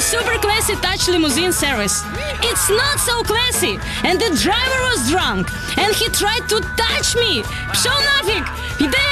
super classy touch limousine service. It's not so classy, and the driver was drunk, and he tried to touch me. Пшел нафиг!